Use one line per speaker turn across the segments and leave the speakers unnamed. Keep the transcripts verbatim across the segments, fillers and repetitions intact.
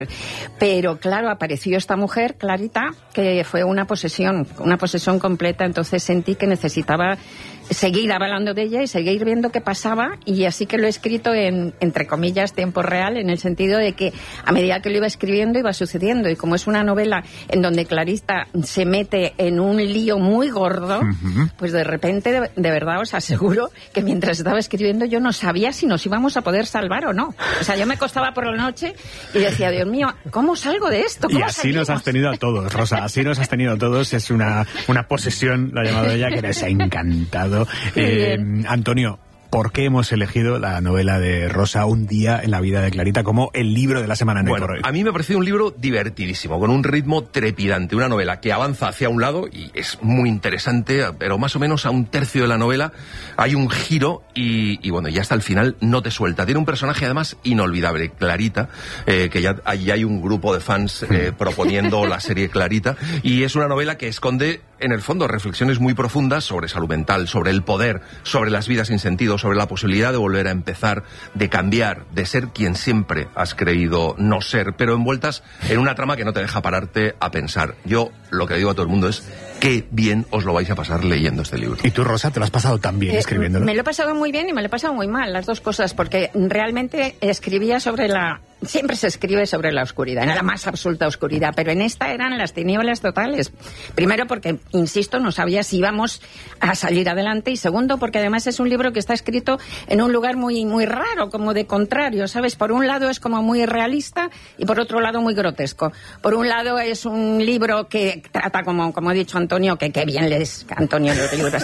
Pero claro, apareció esta mujer, Clarita, que fue una posesión, una posesión completa, entonces sentí que necesitaba seguir hablando de ella y seguir viendo qué pasaba, y así que lo he escrito en, entre comillas, tiempo real, en el sentido de que a medida que lo iba escribiendo iba sucediendo, y como es una novela en donde Clarita se mete en un lío muy gordo, uh-huh. pues de repente, de, de verdad os aseguro que mientras estaba escribiendo yo no sabía si nos íbamos a poder salvar o no. O sea, yo me acostaba por la noche y decía, Dios mío, ¿cómo salgo de esto? ¿Cómo
y así
salimos?
Nos has tenido a todos, Rosa, así nos has tenido a todos. Es una, una posesión, la ha llamado ella, que les ha encantado. Eh, Antonio, ¿por qué hemos elegido la novela de Rosa, Un día en la vida de Clarita, como el libro de la semana en
Bueno,
el Correo?
A mí me ha parecido un libro divertidísimo, con un ritmo trepidante, una novela que avanza hacia un lado y es muy interesante, pero más o menos a un tercio de la novela hay un giro y, y bueno, ya hasta el final no te suelta. Tiene un personaje además inolvidable, Clarita, eh, que ya allí hay un grupo de fans eh, proponiendo la serie Clarita, y es una novela que esconde en el fondo reflexiones muy profundas sobre salud mental, sobre el poder, sobre las vidas sin sentido, sobre la posibilidad de volver a empezar, de cambiar, de ser quien siempre has creído no ser, pero envueltas en una trama que no te deja pararte a pensar. Yo lo que digo a todo el mundo es qué bien os lo vais a pasar leyendo este libro.
¿Y tú, Rosa, te lo has pasado tan bien eh, escribiéndolo?
Me lo he pasado muy bien y me lo he pasado muy mal, las dos cosas, porque realmente escribía sobre la... Siempre se escribe sobre la oscuridad, en la más absoluta oscuridad, pero en esta eran las tinieblas totales. Primero porque, insisto, no sabía si íbamos a salir adelante, y segundo porque además es un libro que está escrito en un lugar muy muy raro, como de contrario, ¿sabes? Por un lado es como muy realista y por otro lado muy grotesco. Por un lado es un libro que trata, como, como ha dicho Antonio, que qué bien lees, Antonio, los libros.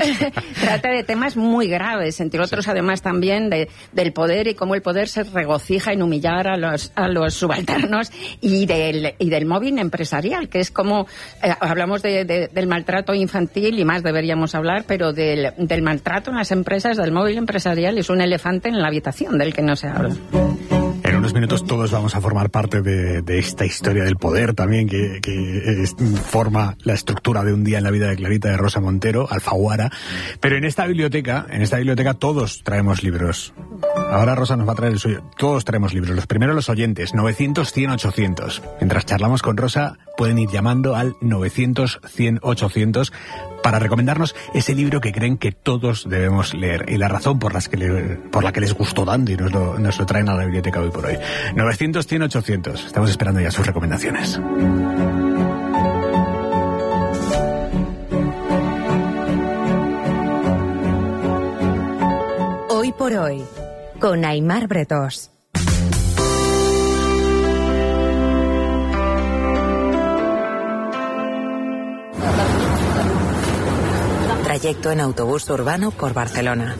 Trata de temas muy graves, entre otros sí. Además también de, del poder y cómo el poder se regocija en humillar a los, a los subalternos, y del, y del mobbing empresarial, que es como, eh, hablamos de, de, del maltrato infantil y más deberíamos hablar, pero del, del maltrato en las empresas, del mobbing empresarial, es un elefante en la habitación del que no se habla.
En unos minutos todos vamos a formar parte de, de esta historia del poder también, que, que es, forma la estructura de Un día en la vida de Clarita, de Rosa Montero, Alfaguara. Pero en esta biblioteca, en esta biblioteca todos traemos libros. Ahora Rosa nos va a traer el suyo. Todos traemos libros. Los primeros los oyentes, novecientos cien ochocientos. Mientras charlamos con Rosa, pueden ir llamando al novecientos cien ochocientos para recomendarnos ese libro que creen que todos debemos leer y la razón por, las que le, por la que les gustó tanto y nos lo, nos lo traen a la biblioteca hoy por hoy. novecientos cien ochocientos. Estamos esperando ya sus recomendaciones.
Hoy por hoy, con Aimar Bretós. Trayecto en autobús urbano por Barcelona.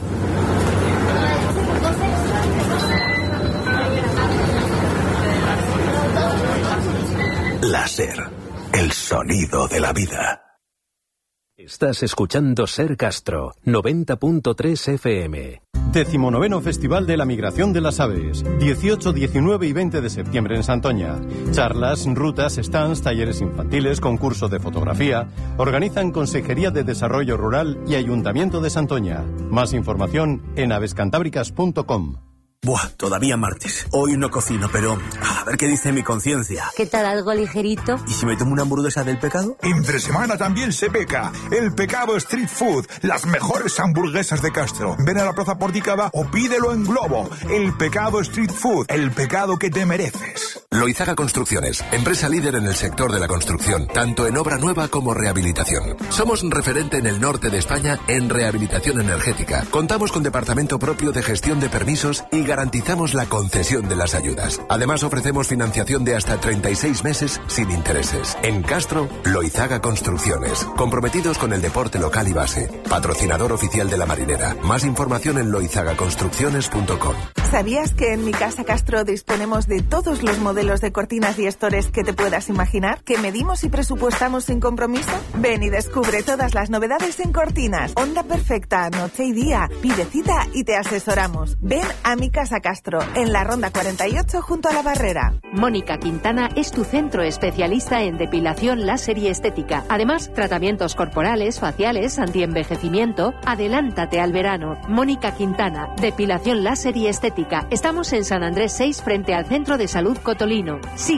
Láser, el sonido de la vida.
Estás escuchando Ser Castro, noventa punto tres F M.
Decimonoveno Festival de la Migración de las Aves, dieciocho, diecinueve y veinte de septiembre en Santoña. Charlas, rutas, stands, talleres infantiles, concurso de fotografía. Organizan Consejería de Desarrollo Rural y Ayuntamiento de Santoña. Más información en avescantábricas punto com.
Buah, todavía martes. Hoy no cocino, pero a ver qué dice mi conciencia.
¿Qué tal, algo ligerito?
¿Y si me tomo una hamburguesa del pecado?
Entre semana también se peca. El Pecado Street Food. Las mejores hamburguesas de Castro. Ven a la Plaza Porticada o pídelo en Globo. El Pecado Street Food. El pecado que te mereces.
Loizaga Construcciones. Empresa líder en el sector de la construcción, tanto en obra nueva como rehabilitación. Somos un referente en el norte de España en rehabilitación energética. Contamos con departamento propio de gestión de permisos y garantizamos la concesión de las ayudas. Además, ofrecemos financiación de hasta treinta y seis meses sin intereses. En Castro, Loizaga Construcciones. Comprometidos con el deporte local y base. Patrocinador oficial de la Marinera. Más información en loizaga construcciones punto com.
¿Sabías que en Mi Casa Castro disponemos de todos los modelos de cortinas y estores que te puedas imaginar? ¿Que medimos y presupuestamos sin compromiso? Ven y descubre todas las novedades en cortinas. Onda perfecta, noche y día. Pide cita y te asesoramos. Ven a Mi Casa Castro, en la Ronda cuarenta y ocho junto a la Barrera.
Mónica Quintana es tu centro especialista en depilación láser y estética. Además, tratamientos corporales, faciales, antienvejecimiento. Adelántate al verano. Mónica Quintana, depilación láser y estética. Estética. Estamos en San Andrés seis frente al Centro de Salud Cotolino. Sí,